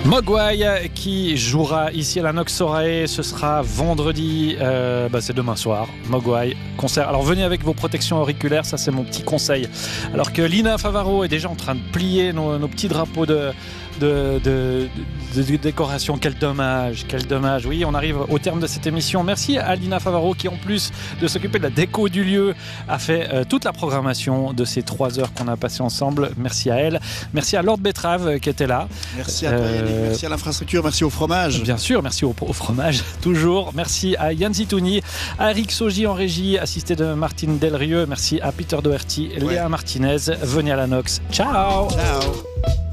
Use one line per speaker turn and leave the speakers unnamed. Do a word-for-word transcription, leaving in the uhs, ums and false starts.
Mogwai qui jouera ici à la Nox Sorae, ce sera vendredi, euh, bah c'est demain soir. Mogwai, concert. Alors venez avec vos protections auriculaires, ça c'est mon petit conseil. Alors que Lina Favaro est déjà en train de plier nos, nos petits drapeaux de, de, de, de, de décoration. Quel dommage, quel dommage. Oui, on arrive au terme de cette émission. Merci à Lina Favaro qui, en plus de s'occuper de la déco du lieu, a fait euh, toute la programmation de ces trois heures qu'on a passées ensemble. Merci à elle. Merci à Lord Betrave qui était là.
Merci à toi, Yannick. Euh, merci à l'infrastructure, merci au fromage.
Bien sûr, merci au, au fromage, toujours. Merci à Yann Zitouni, à Eric Sogi en régie, assisté de Martine Delrieux. Merci à Peter Doherty, ouais. Léa Martinez. Venez à la Nox. Ciao.
Ciao.